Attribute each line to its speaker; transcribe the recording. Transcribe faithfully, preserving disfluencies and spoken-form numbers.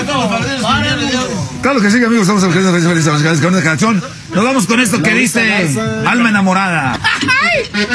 Speaker 1: Claro que sí, amigos, estamos con esta canción. Nos vamos con esto que dice Alma Enamorada.